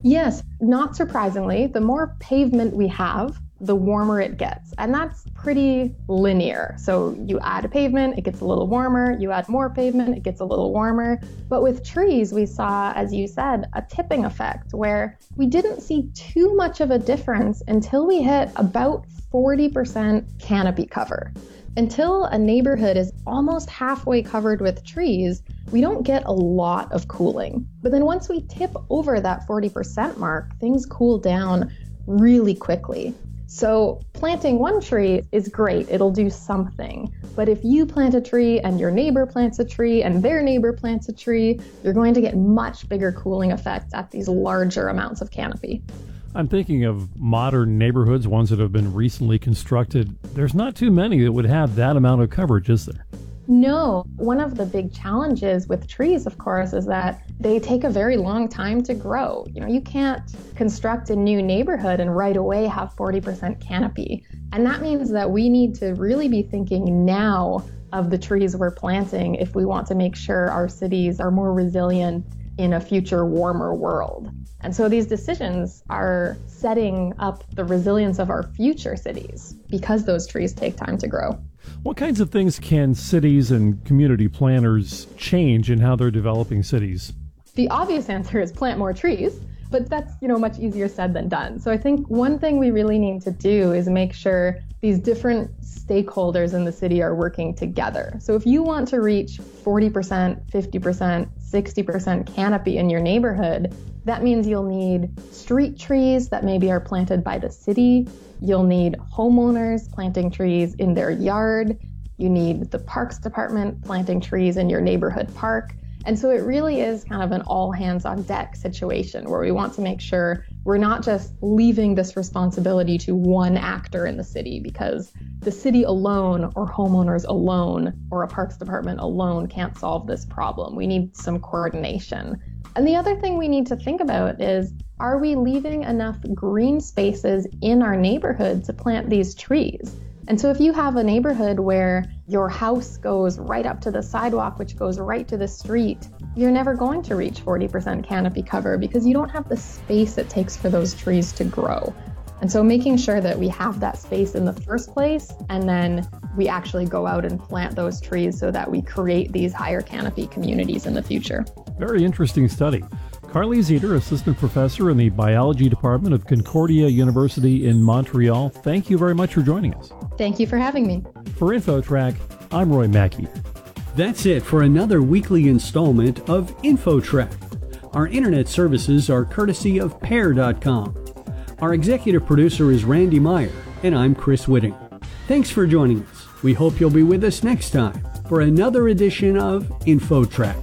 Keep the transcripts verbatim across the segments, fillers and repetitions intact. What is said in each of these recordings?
Yes, not surprisingly, the more pavement we have, the warmer it gets. And that's pretty linear. So you add a pavement, it gets a little warmer. You add more pavement, it gets a little warmer. But with trees, we saw, as you said, a tipping effect where we didn't see too much of a difference until we hit about forty percent canopy cover. Until a neighborhood is almost halfway covered with trees, we don't get a lot of cooling. But then once we tip over that forty percent mark, things cool down really quickly. So planting one tree is great, it'll do something. But if you plant a tree and your neighbor plants a tree and their neighbor plants a tree, you're going to get much bigger cooling effects at these larger amounts of canopy. I'm thinking of modern neighborhoods, ones that have been recently constructed. There's not too many that would have that amount of coverage, is there? No. One of the big challenges with trees, of course, is that they take a very long time to grow. You know, you can't construct a new neighborhood and right away have forty percent canopy. And that means that we need to really be thinking now of the trees we're planting if we want to make sure our cities are more resilient in a future warmer world. And so these decisions are setting up the resilience of our future cities because those trees take time to grow. What kinds of things can cities and community planners change in how they're developing cities? The obvious answer is plant more trees, but that's, you know, much easier said than done. So I think one thing we really need to do is make sure these different stakeholders in the city are working together. So if you want to reach forty percent, fifty percent, sixty percent canopy in your neighborhood, that means you'll need street trees that maybe are planted by the city. You'll need homeowners planting trees in their yard. You need the parks department planting trees in your neighborhood park. And so it really is kind of an all hands on deck situation where we want to make sure we're not just leaving this responsibility to one actor in the city, because the city alone or homeowners alone or a parks department alone can't solve this problem. We need some coordination. And the other thing we need to think about is, are we leaving enough green spaces in our neighborhood to plant these trees? And so if you have a neighborhood where your house goes right up to the sidewalk, which goes right to the street, you're never going to reach forty percent canopy cover because you don't have the space it takes for those trees to grow. And so making sure that we have that space in the first place, and then we actually go out and plant those trees so that we create these higher canopy communities in the future. Very interesting study. Carly Zeter, Assistant Professor in the Biology Department of Concordia University in Montreal, thank you very much for joining us. Thank you for having me. For InfoTrack, I'm Roy Mackey. That's it for another weekly installment of InfoTrack. Our internet services are courtesy of Pair dot com. Our executive producer is Randy Meyer, and I'm Chris Whitting. Thanks for joining us. We hope you'll be with us next time for another edition of InfoTrack.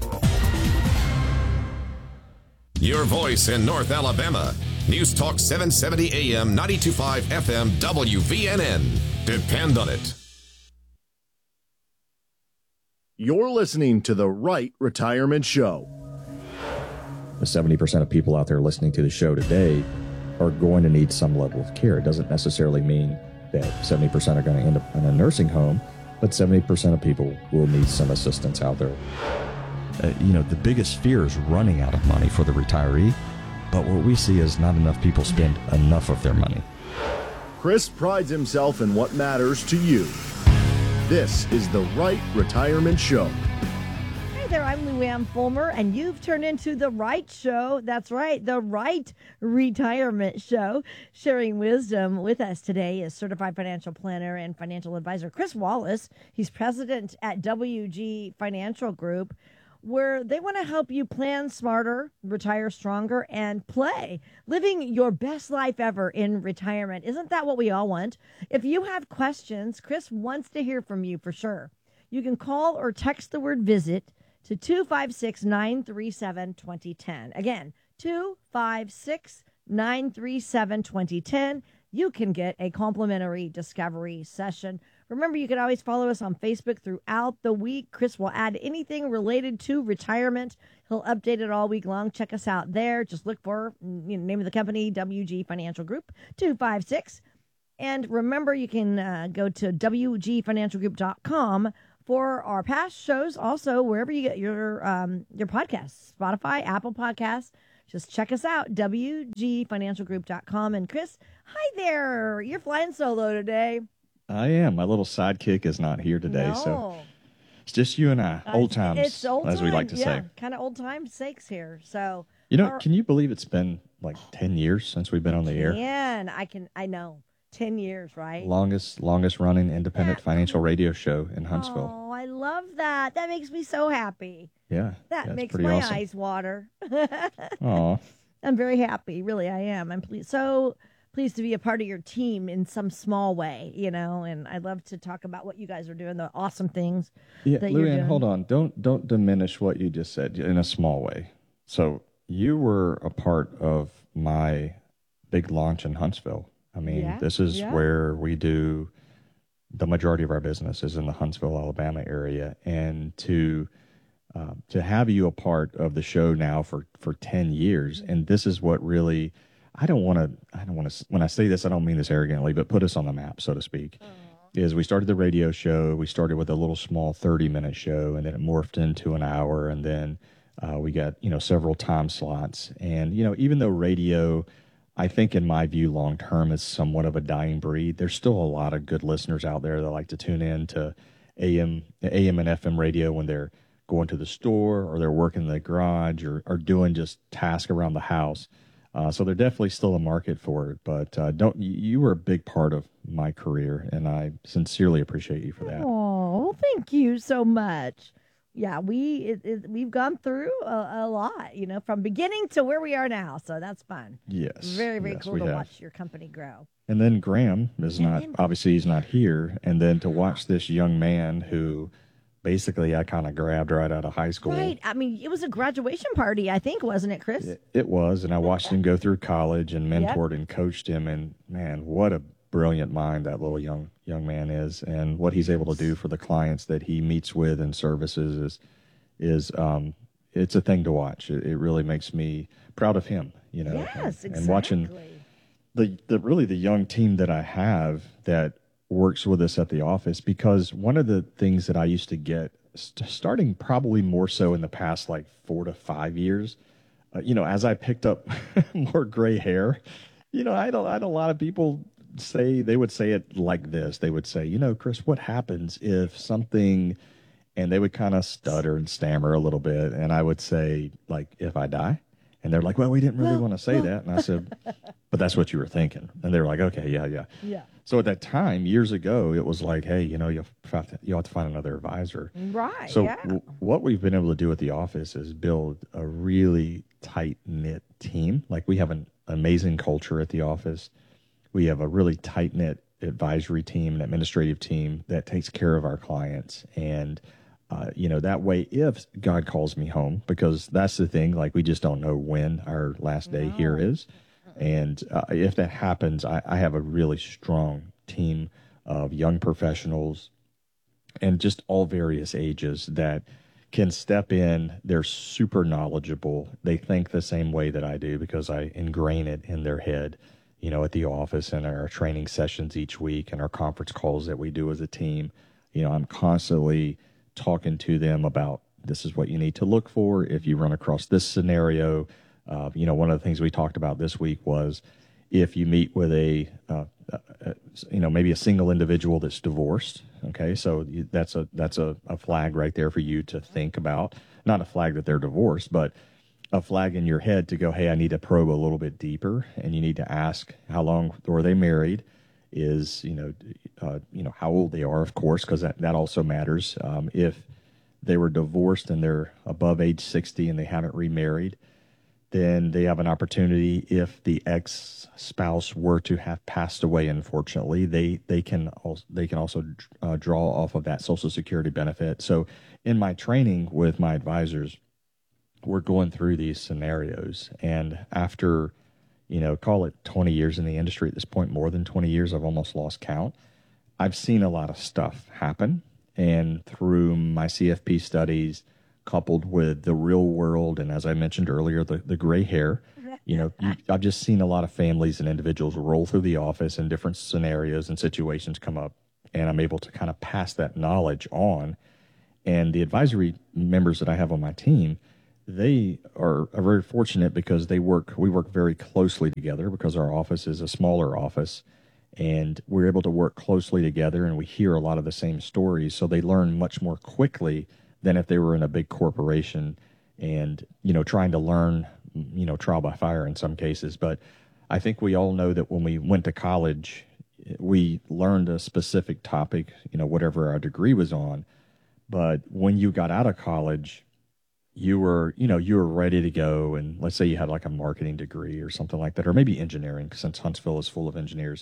Your voice in North Alabama. News Talk seven seventy A M, ninety-two point five F M, W V N N. Depend on it. You're listening to The Right Retirement Show. The seventy percent of people out there listening to the show today are going to need some level of care. It doesn't necessarily mean that seventy percent are going to end up in a nursing home, but seventy percent of people will need some assistance out there. Uh, you know, the biggest fear is running out of money for the retiree, but what we see is not enough people spend enough of their money. Chris prides himself in what matters to you. This is The Right Retirement Show. Hey there, I'm Luann Fulmer, and you've turned into The Right Show. That's right, The Right Retirement Show. Sharing wisdom with us today is certified financial planner and financial advisor Chris Wallace. He's president at W G Financial Group, where they want to help you plan smarter, retire stronger, and play, living your best life ever in retirement. Isn't that what we all want? If you have questions, Chris wants to hear from you for sure. You can call or text the word VISIT to two five six, nine three seven, two zero one zero. Again, two five six, nine three seven, two zero one zero. You can get a complimentary discovery session. Remember, you can always follow us on Facebook throughout the week. Chris will add anything related to retirement. He'll update it all week long. Check us out there. Just look for, you know, name of the company, W G Financial Group, two five six. And remember, you can uh, go to W G financial group dot com for our past shows. Also, wherever you get your um, your podcasts, Spotify, Apple Podcasts. just check us out, w g financial group dot com. And Chris, hi there. You're flying solo today. I am. My little sidekick is not here today, no. so it's just you and I. Uh, old times, it's old as time. we like to yeah, say. Kind of old time sakes here. So you know, our, can you believe it's been like ten years since we've been on the air? Man, I can. I know. Ten years, right? Longest, longest running independent that, financial radio show in Huntsville. Oh, I love that. That makes me so happy. Yeah, that yeah, makes my awesome. eyes water. Aw. I'm very happy. Really, I am. I'm pleased. So pleased to be a part of your team in some small way, you know. And I love to talk about what you guys are doing, the awesome things. Yeah, that you're Luann, doing. hold on. Don't don't diminish what you just said in a small way. So you were a part of my big launch in Huntsville. I mean, Yeah, this is yeah. where we do the majority of our business is in the Huntsville, Alabama area, and to uh, to have you a part of the show now for, for ten years, and this is what really I don't want to I don't want to when I say this I don't mean this arrogantly, but put us on the map, so to speak. Is we started the radio show. We started with a little small thirty minute show, and then it morphed into an hour, and then uh, we got you know several time slots, and you know even though radio, I think in my view, long term is somewhat of a dying breed. There's still a lot of good listeners out there that like to tune in to A M, A M and F M radio when they're going to the store or they're working in the garage or, or doing just tasks around the house. Uh, so there's definitely still a market for it. But uh, don't you were a big part of my career, and I sincerely appreciate you for that. Oh, thank you so much. Yeah, we it, it, we've gone through a, a lot, you know, from beginning to where we are now. So that's fun. Yes, Very, very yes, cool we to have. watch your company grow. And then Graham is And not, then- obviously he's not here. And then to watch this young man who basically I kind of grabbed right out of high school. Right. I mean, it was a graduation party, I think, wasn't it, Chris? It, it was. And I watched him go through college and mentored and coached him. And man, what a brilliant mind that little young, young man is. And what he's able to do for the clients that he meets with and services is, is, um, it's a thing to watch. It, it really makes me proud of him, you know, Yes, and, exactly. and watching the, the really the young team that I have that works with us at the office, because one of the things that I used to get st- starting probably more so in the past like four to five years, uh, you know, as I picked up more gray hair, you know, I had, a, I had a lot of people say, they would say it like this. They would say, you know, Chris, what happens if something, and they would kind of stutter and stammer a little bit. And I would say, like, if I die? And they're like, well, we didn't really want to say that. And I said, but that's what you were thinking. And they were like, okay, yeah, yeah. Yeah. So at that time, years ago, it was like, hey, you know, you have to, you have to find another advisor. Right. So yeah. w- what we've been able to do at the office is build a really tight-knit team. Like we have an amazing culture at the office. We have a really tight-knit advisory team, an administrative team that takes care of our clients. And, uh, you know, that way, if God calls me home, because that's the thing, like we just don't know when our last day here is. And uh, if that happens, I, I have a really strong team of young professionals and just all various ages that can step in. They're super knowledgeable. They think the same way that I do because I ingrain it in their head, you know, at the office and our training sessions each week and our conference calls that we do as a team. You know, I'm constantly talking to them about this is what you need to look for if you run across this scenario. Uh, you know, one of the things we talked about this week was if you meet with a, uh, uh, you know, maybe a single individual that's divorced. Okay, so you, that's a that's a, a flag right there for you to think about. Not a flag that they're divorced, but a flag in your head to go, hey, I need to probe a little bit deeper, and you need to ask how long were they married? Is you know, uh, you know how old they are, of course, because that that also matters. Um, if they were divorced and they're above age sixty and they haven't remarried, then they have an opportunity. If the ex-spouse were to have passed away, unfortunately, they they can also, they can also uh, draw off of that Social Security benefit. So in my training with my advisors, we're going through these scenarios. And after, you know, call it twenty years in the industry at this point, more than twenty years, I've almost lost count. I've seen a lot of stuff happen. And through my C F P studies, coupled with the real world, and as I mentioned earlier, the, the gray hair, you know, you, I've just seen a lot of families and individuals roll through the office and different scenarios and situations come up, and I'm able to kind of pass that knowledge on. And the advisory members that I have on my team, they are, are very fortunate because they work, we work very closely together because our office is a smaller office, and we're able to work closely together, and we hear a lot of the same stories. So they learn much more quickly than if they were in a big corporation and, you know, trying to learn, you know, trial by fire in some cases. But I think we all know that when we went to college, we learned a specific topic, you know, whatever our degree was on. But when you got out of college, you were, you know, you were ready to go. And let's say you had like a marketing degree or something like that, or maybe engineering, since Huntsville is full of engineers.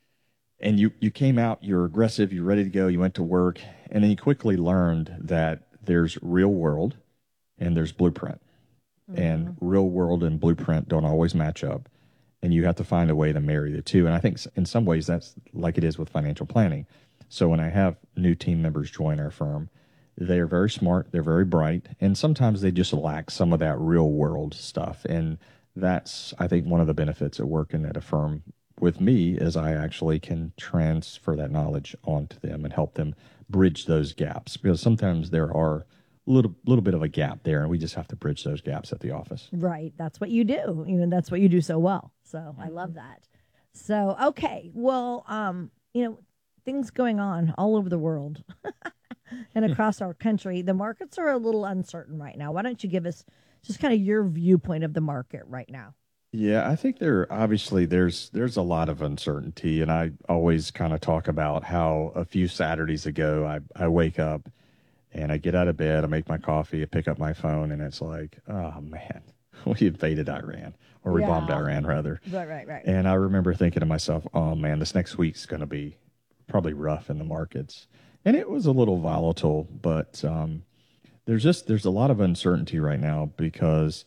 And you, you came out, you're aggressive, you're ready to go, you went to work, and then you quickly learned that there's real world and there's blueprint. Mm-hmm. And real world and blueprint don't always match up. And you have to find a way to marry the two. And I think in some ways that's like it is with financial planning. So when I have new team members join our firm, they are very smart, they're very bright, and sometimes they just lack some of that real world stuff. And that's, I think, one of the benefits of working at a firm with me is I actually can transfer that knowledge onto them and help them bridge those gaps, because sometimes there are a little, little bit of a gap there, and we just have to bridge those gaps at the office. Right. That's what you do. You know, that's what you do so well. So I love that. So, okay. Well, um, you know, things going on all over the world and across our country. The markets are a little uncertain right now. Why don't you give us just kind of your viewpoint of the market right now? Yeah, I think there obviously there's there's a lot of uncertainty, and I always kind of talk about how a few Saturdays ago I, I wake up and I get out of bed, I make my coffee, I pick up my phone, and it's like, oh man, we invaded Iran, or we Yeah. bombed Iran rather. Right, right, right. And I remember thinking to myself, oh man, this next week's going to be probably rough in the markets. And it was a little volatile, but um, there's just there's a lot of uncertainty right now because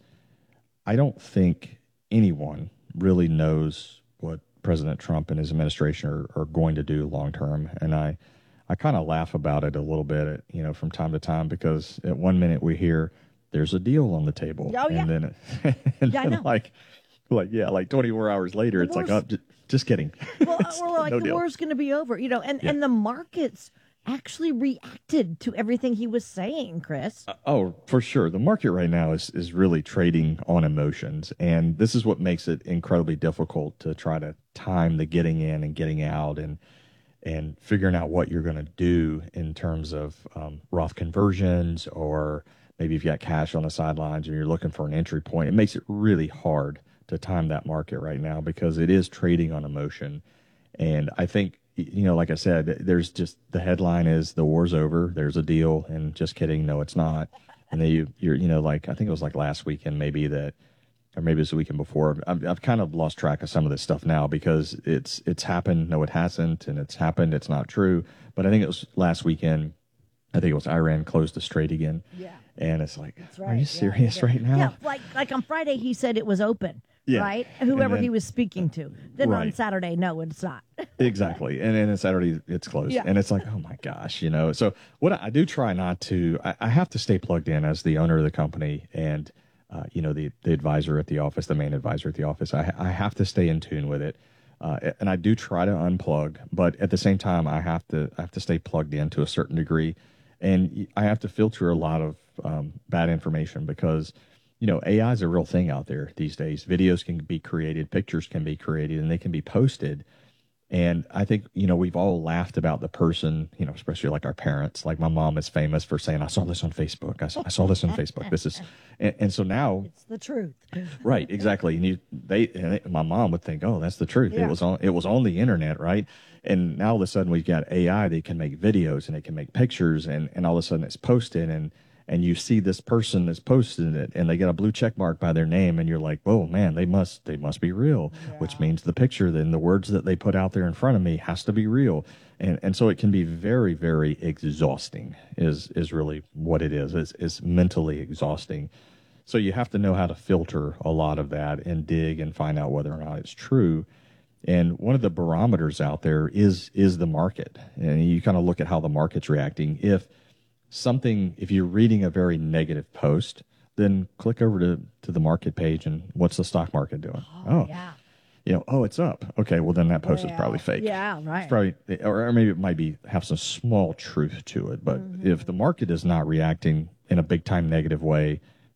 I don't think anyone really knows what President Trump and his administration are, are going to do long term. And I, I kind of laugh about it a little bit, you know, from time to time, because at one minute we hear there's a deal on the table. Oh, yeah. And then, it, and Yeah, I then know. like, like, yeah, like twenty-four hours later, The it's like, worst- oh, j- just kidding. Well, we're like, No the deal. war's going to be over, you know, and, Yeah. and the markets actually reacted to everything he was saying, Chris. Oh, for sure. The market right now is, is really trading on emotions. And this is what makes it incredibly difficult to try to time the getting in and getting out and and figuring out what you're going to do in terms of um, Roth conversions, or maybe if you got cash on the sidelines and you're looking for an entry point. It makes it really hard to time that market right now because it is trading on emotion. And I think, you know, like I said, there's just the headline is the war's over. There's a deal, and just kidding. No, it's not. And then you, you're, you know, like I think it was like last weekend, maybe that, or maybe it was the weekend before. I've, I've kind of lost track of some of this stuff now because it's it's happened. No, it hasn't, and it's happened. It's not true. But I think it was last weekend. I think it was Iran closed the strait again. Yeah. And it's like, That's right. are you Yeah, serious yeah. right now? Yeah, like like on Friday he said it was open, Yeah. right? Whoever And then- he was speaking to. Then on Right. Saturday, no, it's not. Exactly. And then on Saturday, it's closed. Yeah. And it's like, oh my gosh, you know. So what I, I do try not to, I, I have to stay plugged in as the owner of the company and, uh, you know, the, the advisor at the office, the main advisor at the office. I, I have to stay in tune with it. Uh, and I do try to unplug, but at the same time, I have to, I have to stay plugged in to a certain degree. And I have to filter a lot of um, bad information because, you know, A I is a real thing out there these days. Videos can be created, pictures can be created, and they can be posted. And I think, you know, we've all laughed about the person, you know, especially like our parents. Like my mom is famous for saying, I saw this on Facebook. I saw, I saw this on Facebook. This is, and, and so now, It's the truth. right, exactly. And you, they, and they, my mom would think, oh, that's the truth. Yeah. It was on, it was on the internet, right? And now all of a sudden we've got A I. They can make videos and they can make pictures, and, and all of a sudden it's posted, and and you see this person that's posted it, and they get a blue check mark by their name, and you're like, whoa, man, they must they must be real, which means the picture, then the words that they put out there in front of me has to be real. And and so it can be very, very exhausting is is really what it is. It's, it's mentally exhausting. So you have to know how to filter a lot of that and dig and find out whether or not it's true. And one of the barometers out there is is the market. And you kind of look at how the market's reacting. If something, if you're reading a very negative post, then click over to, to the market page and what's the stock market doing? Oh, Yeah. you know, oh, it's up. Okay, well then that post is probably fake. Yeah, right. It's probably, or, or maybe it might be have some small truth to it. But Mm-hmm. if the market is not reacting in a big time negative way,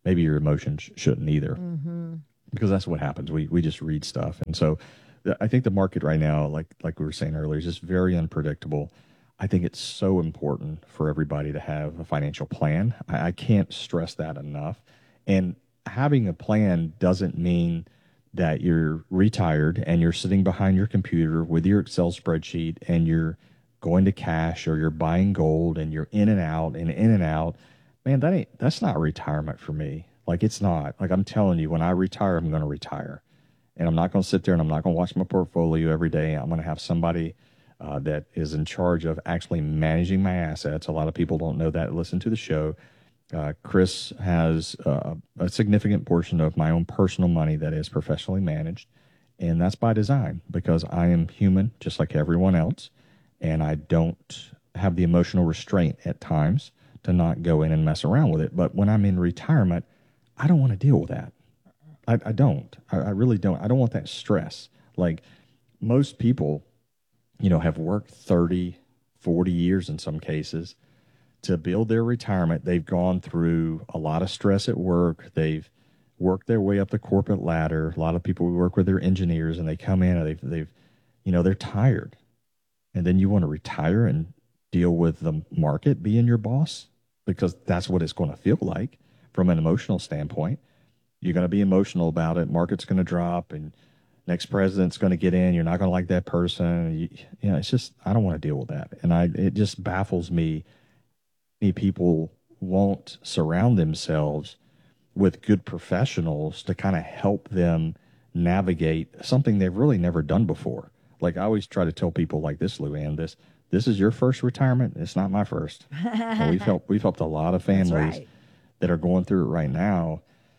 maybe your emotions shouldn't either, Mm-hmm. because that's what happens. We we just read stuff, and so th- I think the market right now, like like we were saying earlier, is just very unpredictable. I think it's so important for everybody to have a financial plan. I, I can't stress that enough. And having a plan doesn't mean that you're retired and you're sitting behind your computer with your Excel spreadsheet and you're going to cash or you're buying gold and you're in and out and in and out. Man, that ain't, that's not retirement for me. Like, it's not. Like, I'm telling you, when I retire, I'm going to retire. And I'm not going to sit there and I'm not going to watch my portfolio every day. I'm going to have somebody uh, that is in charge of actually managing my assets. A lot of people don't know that. Listen to the show. Uh, Chris has uh, a significant portion of my own personal money that is professionally managed. And that's by design, because I am human just like everyone else. And I don't have the emotional restraint at times to not go in and mess around with it. But when I'm in retirement, I don't want to deal with that. I, I don't. I, I really don't. I don't want that stress. Like, most people, you know, have worked thirty, forty years in some cases to build their retirement. They've gone through a lot of stress at work. They've worked their way up the corporate ladder. A lot of people, we work with their engineers, and they come in and they've, they've, you know, they're tired. And then you want to retire and deal with the market being your boss, because that's what it's going to feel like from an emotional standpoint. You're going to be emotional about it. Market's going to drop, and next president's going to get in. You're not going to like that person. You, you know, it's just, I don't want to deal with that. And I, it just baffles me. Many people won't surround themselves with good professionals to kind of help them navigate something they've really never done before. Like, I always try to tell people like this, Luann, this, this is your first retirement. It's not my first. And we've helped, we've helped a lot of families right. that are going through it right now.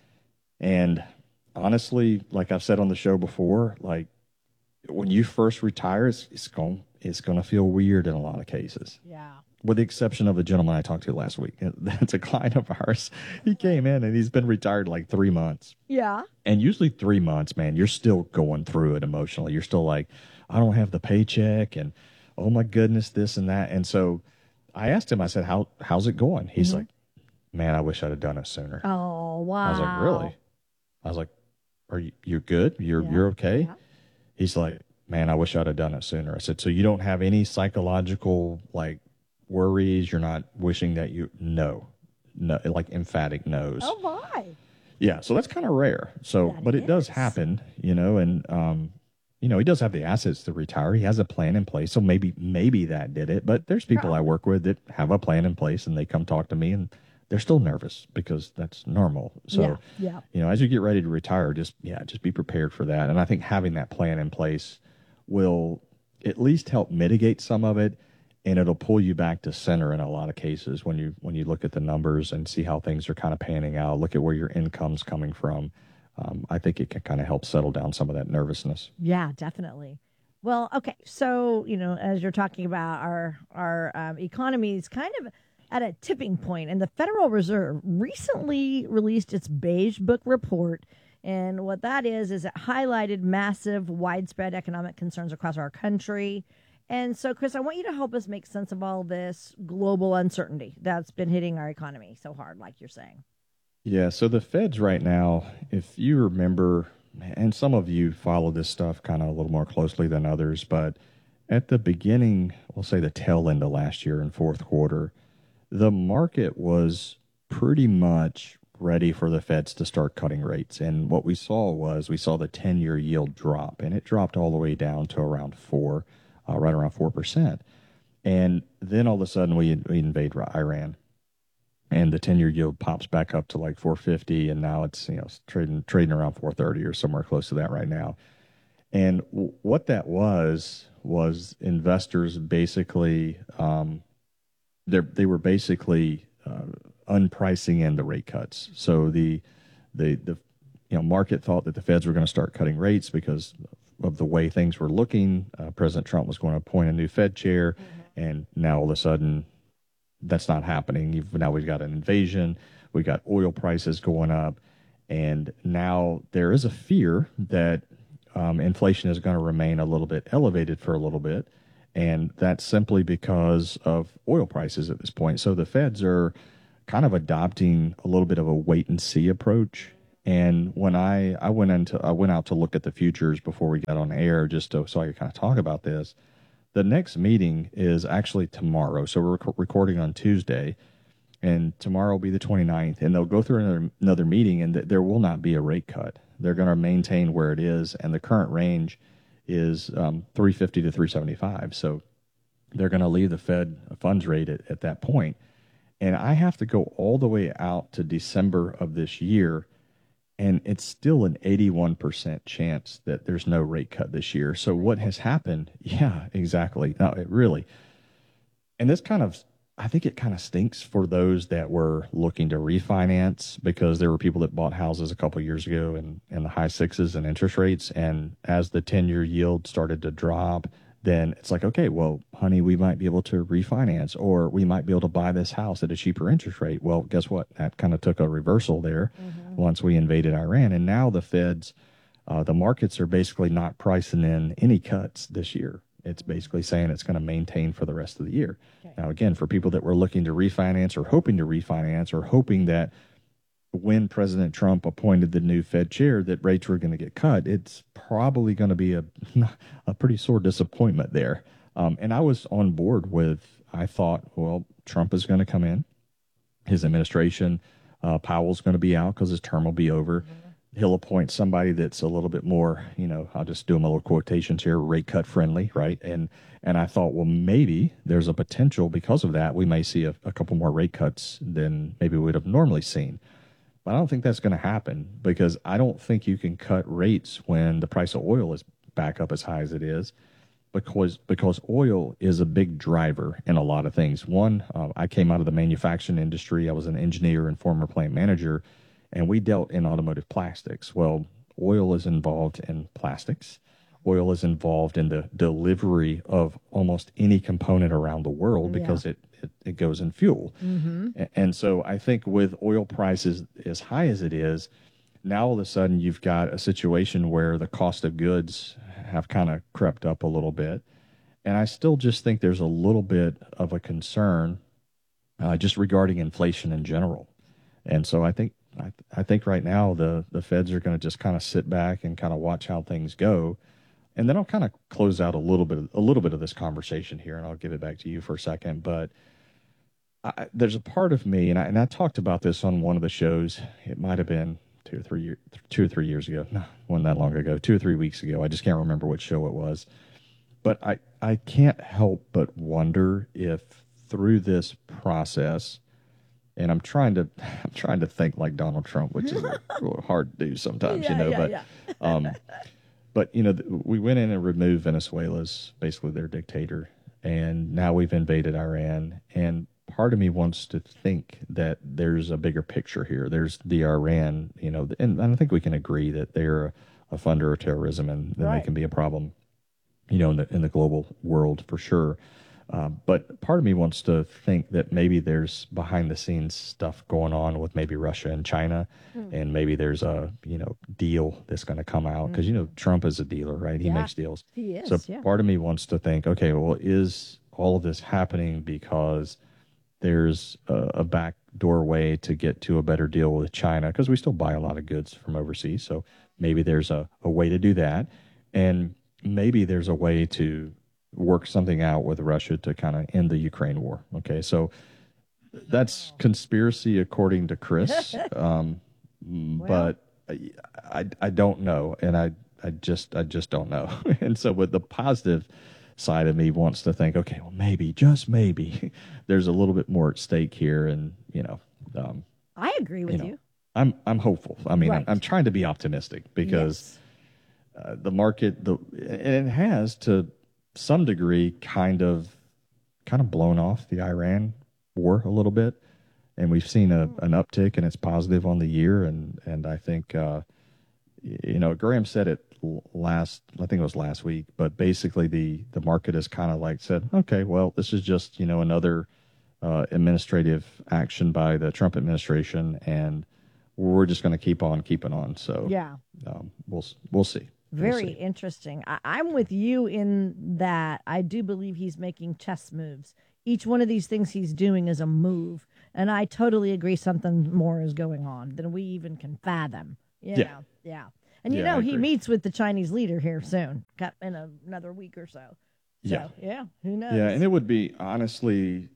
And honestly, like I've said on the show before, like, when you first retire, it's, it's going, it's going to feel weird in a lot of cases. Yeah. With the exception of the gentleman I talked to last week. That's a client of ours. He came in and he's been retired like three months. Yeah. And usually three months, man, you're still going through it emotionally. You're still like, I don't have the paycheck, and oh my goodness, this and that. And so I asked him, I said, How how's it going? He's mm-hmm. like, man, I wish I'd have done it sooner. Oh, wow. I was like, really? I was like, are you, you're good? You're, yeah. you're okay? Yeah. He's like, man, I wish I'd have done it sooner. I said, so you don't have any psychological, like, worries? You're not wishing that you, no, no, like emphatic no's. Oh, my. Yeah. So that's kind of rare. So, that but is. it does happen, you know, and, um, you know, he does have the assets to retire. He has a plan in place. So maybe, maybe that did it, but there's people Probably. I work with that have a plan in place, and they come talk to me and they're still nervous, because that's normal. So, yeah, yeah. you know, as you get ready to retire, just, yeah, just be prepared for that. And I think having that plan in place will at least help mitigate some of it. And it'll pull you back to center in a lot of cases when you when you look at the numbers and see how things are kind of panning out. Look at where your income's coming from. Um, I think it can kind of help settle down some of that nervousness. Yeah, definitely. Well, okay. So, you know, as you're talking about, our our um, economy is kind of at a tipping point, and the Federal Reserve recently released its Beige Book report. And what that is, is it highlighted massive, widespread economic concerns across our country. And so, Chris, I want you to help us make sense of all this global uncertainty that's been hitting our economy so hard, like you're saying. Yeah, so the Feds right now, if you remember, and some of you follow this stuff kind of a little more closely than others, but at the beginning, we'll say the tail end of last year in fourth quarter, the market was pretty much ready for the Feds to start cutting rates. And what we saw was we saw the ten-year yield drop, and it dropped all the way down to around four. Uh, right around four percent. And then all of a sudden we, we invade Iran, and the ten-year yield pops back up to like four fifty, and now it's, you know, it's trading trading around four thirty or somewhere close to that right now. And w- what that was was investors basically um, they they were basically uh, unpricing in the rate cuts. So the the the you know market thought that the Feds were going to start cutting rates because of the way things were looking. Uh, President Trump was going to appoint a new Fed chair, mm-hmm. and now all of a sudden that's not happening. You've, now we've got an invasion, we got oil prices going up, and now there is a fear that um, inflation is going to remain a little bit elevated for a little bit, and that's simply because of oil prices at this point. So the Feds are kind of adopting a little bit of a wait and see approach. And when I, I went into I went out to look at the futures before we got on air, just to, so I could kind of talk about this. The next meeting is actually tomorrow. So we're rec- recording on Tuesday, and tomorrow will be the twenty-ninth, and they'll go through another, another meeting, and th- there will not be a rate cut. They're going to maintain where it is, and the current range is um, three fifty to three seventy-five. So they're going to leave the Fed funds rate at, at that point. And I have to go all the way out to December of this year, and it's still an eighty-one percent chance that there's no rate cut this year. So what has happened? Yeah, exactly. No, it really. And this kind of, I think it kind of stinks for those that were looking to refinance, because there were people that bought houses a couple of years ago and in the high sixes and interest rates. And as the ten-year yield started to drop, then it's like, okay, well, honey, we might be able to refinance, or we might be able to buy this house at a cheaper interest rate. Well, guess what? That kind of took a reversal there mm-hmm. once we invaded Iran. And now the Feds, uh, the markets are basically not pricing in any cuts this year. It's basically saying it's going to maintain for the rest of the year. Okay. Now, again, for people that were looking to refinance or hoping to refinance or hoping that when President Trump appointed the new Fed chair that rates were going to get cut, it's probably going to be a a pretty sore disappointment there. Um, and I was on board with, I thought, well, Trump is going to come in, his administration, uh, Powell's going to be out because his term will be over. Mm-hmm. He'll appoint somebody that's a little bit more, you know, I'll just do them a little quotations here, rate cut friendly, right? And and I thought, well, maybe there's a potential because of that we may see a, a couple more rate cuts than maybe we would have normally seen. But I don't think that's going to happen, because I don't think you can cut rates when the price of oil is back up as high as it is, because because oil is a big driver in a lot of things. One, uh, I came out of the manufacturing industry. I was an engineer and former plant manager, and we dealt in automotive plastics. Well, oil is involved in plastics. Oil is involved in the delivery of almost any component around the world because yeah. it It, it goes in fuel. Mm-hmm. And so I think with oil prices as high as it is, now all of a sudden you've got a situation where the cost of goods have kind of crept up a little bit. And I still just think there's a little bit of a concern uh, just regarding inflation in general. And so I think I, I think right now the, the Feds are going to just kind of sit back and kind of watch how things go. And then I'll kind of close out a little bit, a little bit of this conversation here, and I'll give it back to you for a second. But I, there's a part of me, and I, and I talked about this on one of the shows. It might have been two or three years, two or three years ago. No, it wasn't that long ago. Two or three weeks ago. I just can't remember which show it was. But I, I can't help but wonder if through this process, and I'm trying to, I'm trying to think like Donald Trump, which is a little hard to do sometimes, yeah, you know. Yeah, but, yeah. um, but you know, we went in and removed Venezuela's basically their dictator, and now we've invaded Iran, and part of me wants to think that there's a bigger picture here. There's the Iran, you know, and I think we can agree that they're a, a funder of terrorism, and then right. they can be a problem, you know, in the in the global world for sure. Uh, but part of me wants to think that maybe there's behind the scenes stuff going on with maybe Russia and China, mm. and maybe there's a, you know, deal that's going to come out because, mm. you know, Trump is a dealer, right? He yeah, makes deals. He is. So yeah. part of me wants to think, okay, well, is all of this happening because there's a, a back doorway to get to a better deal with China? Because we still buy a lot of goods from overseas. So maybe there's a, a way to do that. And maybe there's a way to work something out with Russia to kind of end the Ukraine war. Okay, so that's conspiracy according to Chris, um, well. but I, I I don't know, and I I just I just don't know. And so, with the positive side of me wants to think, okay, well, maybe, just maybe, there's a little bit more at stake here, and you know, um, I agree with you. Know, you. I'm I'm hopeful. I mean, right. I'm, I'm trying to be optimistic because yes. uh, the market, the and it has to some degree kind of kind of blown off the Iran war a little bit, and we've seen a, an uptick, and it's positive on the year, and and I think uh, you know, Graham said it last, I think it was last week, but basically the the market has kind of like said, okay, well, this is just, you know, another uh, administrative action by the Trump administration, and we're just going to keep on keeping on. So yeah, um, we'll we'll see. Very we'll see. interesting. I, I'm with you in that I do believe he's making chess moves. Each one of these things he's doing is a move. And I totally agree something more is going on than we even can fathom. You Yeah. know? Yeah. And you Yeah, know, I he agree. meets with the Chinese leader here soon, got in a, another week or so. So, Yeah. yeah, who knows? Yeah, and it would be, honestly,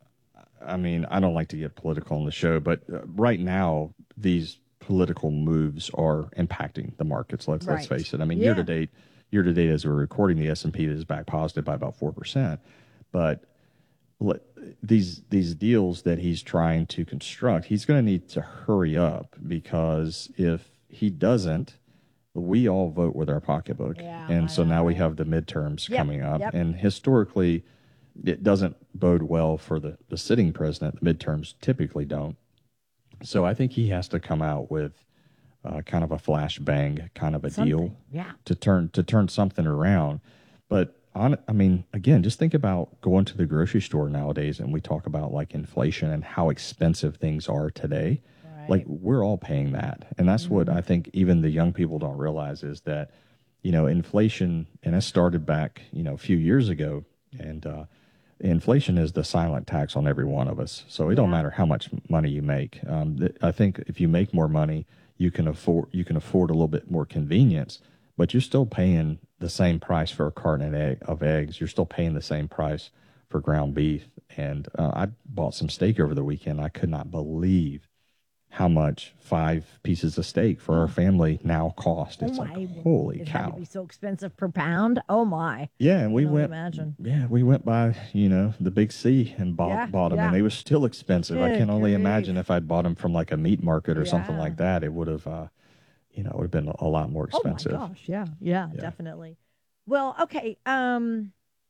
I mean, I don't like to get political on the show, but uh, right now, these political moves are impacting the markets. Let's let's Right. face it. I mean, Yeah. year to date, year to date, as we're recording, the S and P is back positive by about four percent. But let, these these deals that he's trying to construct, he's going to need to hurry up, because if he doesn't, we all vote with our pocketbook. Yeah, and I so now know. we have the midterms Yep, coming up. yep. And historically, it doesn't bode well for the, the sitting president. The midterms typically don't. So I think he has to come out with uh, kind of a flash bang kind of a deal Something. Yeah. to turn to turn something around. But on, I mean, again, just think about going to the grocery store nowadays, and we talk about like inflation and how expensive things are today. Right. Like, we're all paying that, and that's what I think even the young people don't realize is that, you know, inflation, and it started back, you know, a few years ago, and uh, inflation is the silent tax on every one of us. So it don't Yeah. matter how much money you make. Um, th- I think if you make more money, you can afford you can afford a little bit more convenience, but you're still paying the same price for a carton of, egg, of eggs. You're still paying the same price for ground beef. And uh, I bought some steak over the weekend. I could not believe how much five pieces of steak for our family now cost. Oh It's my, like, holy it had cow. to be so expensive per pound. Oh my. Yeah, and we can only went. imagine. Yeah, we went by, you know, the Big C and bought Yeah, bought them, yeah. and they were still expensive. I Good can only grief. imagine if I'd bought them from like a meat market or something Yeah. like that, it would have, uh, you know, it would have been a lot more expensive. Oh my gosh, yeah, yeah, Yeah. definitely. Well, okay. Um,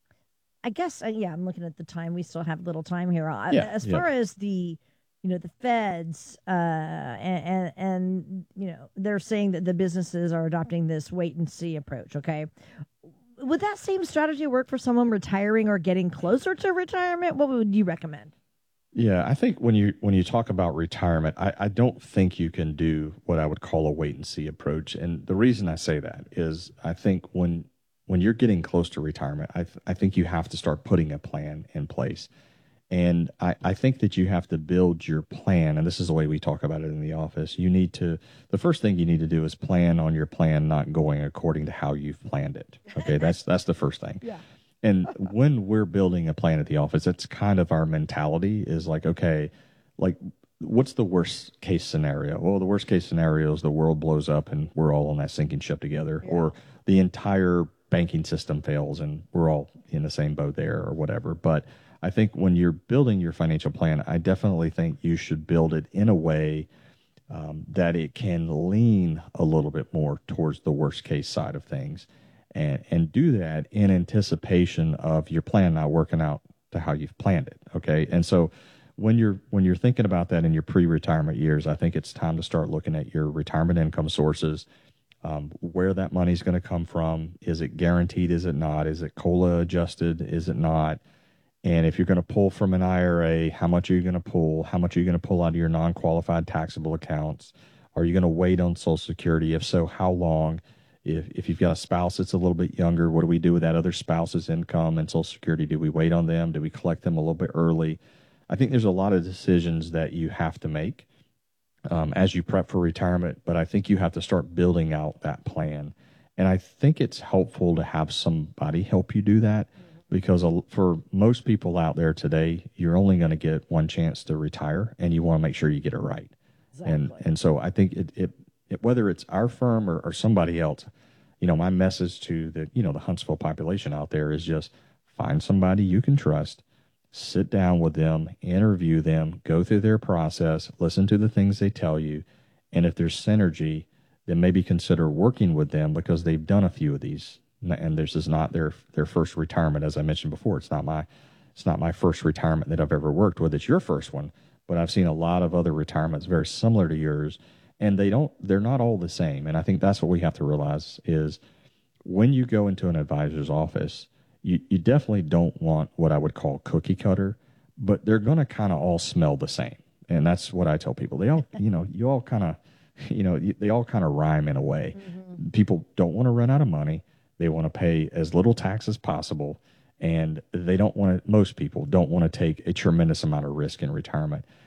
I guess uh, yeah. I'm looking at the time. We still have a little time here. Uh, Yeah, as yeah. far as the, you know, the feds, uh, and, and and you know, they're saying that the businesses are adopting this wait and see approach. Okay, would that same strategy work for someone retiring or getting closer to retirement? What would you recommend? Yeah, I think when you when you talk about retirement, I, I don't think you can do what I would call a wait and see approach. And the reason I say that is I think when when you're getting close to retirement, I th- I think you have to start putting a plan in place. And I, I think that you have to build your plan, and this is the way we talk about it in the office. You need to, the first thing you need to do is plan on your plan not going according to how you've planned it. Okay, that's that's the first thing. Yeah. And when we're building a plan at the office, it's kind of our mentality is like, okay, like, what's the worst case scenario? Well, the worst case scenario is the world blows up and we're all on that sinking ship together, Yeah. or the entire banking system fails and we're all in the same boat there, or whatever. But I think when you're building your financial plan, I definitely think you should build it in a way um, that it can lean a little bit more towards the worst case side of things. And, and do that in anticipation of your plan not working out to how you've planned it. Okay. And so when you're when you're thinking about that in your pre-retirement years, I think it's time to start looking at your retirement income sources, um, where that money's going to come from. Is it guaranteed? Is it not? Is it COLA adjusted? Is it not? And if you're going to pull from an I R A, how much are you going to pull? How much are you going to pull out of your non-qualified taxable accounts? Are you going to wait on Social Security? If so, how long? If if you've got a spouse that's a little bit younger, what do we do with that other spouse's income and Social Security? Do we wait on them? Do we collect them a little bit early? I think there's a lot of decisions that you have to make um, as you prep for retirement, but I think you have to start building out that plan. And I think it's helpful to have somebody help you do that, because a- for most people out there today, you're only going to get one chance to retire, and you want to make sure you get it right. And and so I think it, it, it whether it's our firm or, or somebody else, you know, my message to the you know the Huntsville population out there is just find somebody you can trust, sit down with them, interview them, go through their process, listen to the things they tell you, and if there's synergy, then maybe consider working with them, because they've done a few of these, and this is not their their first retirement. As I mentioned before, it's not my it's not my first retirement that I've ever worked with. It's your first one, but I've seen a lot of other retirements very similar to yours, and they don't they're not all the same. And I think that's what we have to realize is when you go into an advisor's office, you, you definitely don't want what I would call cookie cutter, but they're going to kind of all smell the same. And that's what I tell people. They all, you know, you all kind of, you know, they all kind of rhyme in a way. Mm-hmm. People don't want to run out of money. They want to pay as little tax as possible. And they don't want to, most people don't want to take a tremendous amount of risk in retirement.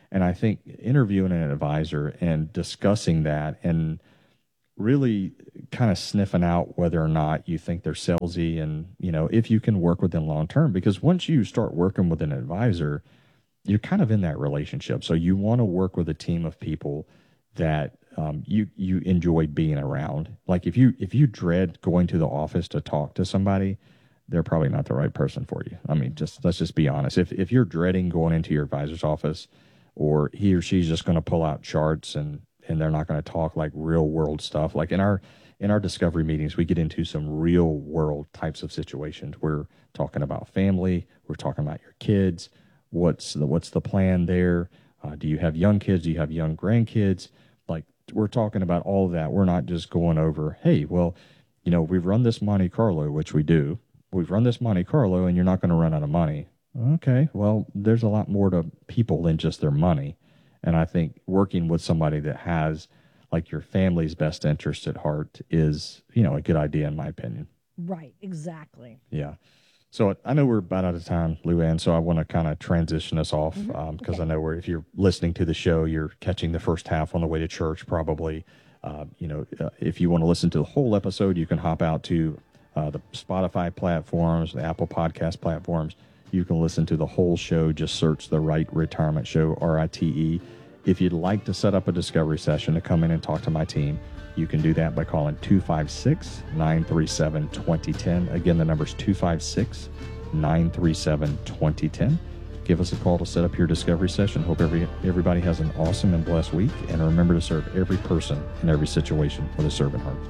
And I think interviewing an advisor and discussing that and really kind of sniffing out whether or not you think they're salesy and, you know, if you can work with them long term, because once you start working with an advisor, you're kind of in that relationship. So you want to work with a team of people that um, you you enjoy being around. Like if you if you dread going to the office to talk to somebody, they're probably not the right person for you. I mean, just let's just be honest. If if you're dreading going into your advisor's office, or he or she's just going to pull out charts and and they're not going to talk like real world stuff. Like in our in our discovery meetings, we get into some real world types of situations. We're talking about family. We're talking about your kids. What's the what's the plan there? Uh, do you have young kids? Do you have young grandkids? Like we're talking about all of that. We're not just going over, hey, well, you know, we've run this Monte Carlo, which we do. We've run this Monte Carlo, and you're not going to run out of money. Okay, well, there's a lot more to people than just their money. And I think working with somebody that has like your family's best interest at heart is, you know, a good idea in my opinion. Right, exactly. Yeah. So I know we're about out of time, Luann, so I want to kind of transition us off because mm-hmm. um, okay. I know we're, if you're listening to the show, you're catching the first half on the way to church probably. Uh, you know, uh, if you want to listen to the whole episode, you can hop out to uh, the Spotify platforms, the Apple Podcast platforms. You can listen to the whole show. Just search The Right Retirement Show, R I T E. If you'd like to set up a discovery session to come in and talk to my team, you can do that by calling two five six, nine three seven, two zero one zero. Again, the number's two five six, nine three seven, two zero one zero. Give us a call to set up your discovery session. Hope every everybody has an awesome and blessed week. And remember to serve every person in every situation with a servant heart.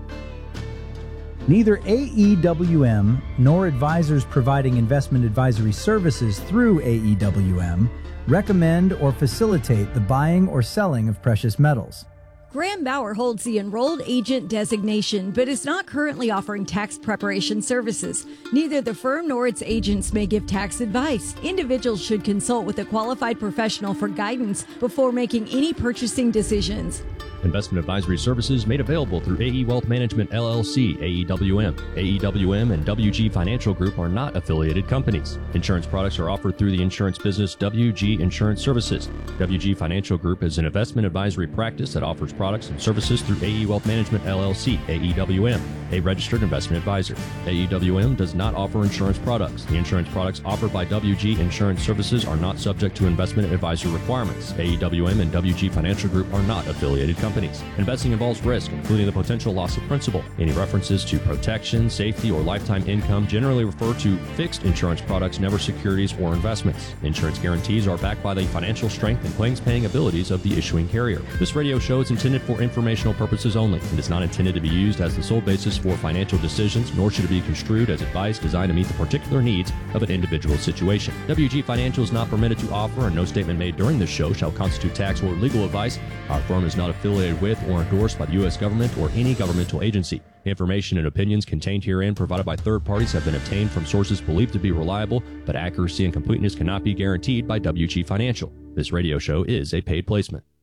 Neither A E W M nor advisors providing investment advisory services through A E W M recommend or facilitate the buying or selling of precious metals. Graham Bauer holds the enrolled agent designation, but is not currently offering tax preparation services. Neither the firm nor its agents may give tax advice. Individuals should consult with a qualified professional for guidance before making any purchasing decisions. Investment advisory services made available through A E Wealth Management, L L C, A E W M. A E W M and W G Financial Group are not affiliated companies. Insurance products are offered through the insurance business W G Insurance Services. W G Financial Group is an investment advisory practice that offers products and services through A E Wealth Management, L L C, A E W M, a registered investment advisor. A E W M does not offer insurance products. The insurance products offered by W G Insurance Services are not subject to investment advisory requirements. A E W M and W G Financial Group are not affiliated companies. Companies. Investing involves risk, including the potential loss of principal. Any references to protection, safety, or lifetime income generally refer to fixed insurance products, never securities or investments. Insurance guarantees are backed by the financial strength and claims-paying abilities of the issuing carrier. This radio show is intended for informational purposes only and is not intended to be used as the sole basis for financial decisions, nor should it be construed as advice designed to meet the particular needs of an individual situation. W G Financial is not permitted to offer, and no statement made during this show shall constitute tax or legal advice. Our firm is not affiliated with or endorsed by the U S government or any governmental agency. Information and opinions contained herein provided by third parties have been obtained from sources believed to be reliable, but accuracy and completeness cannot be guaranteed by W G Financial. This radio show is a paid placement.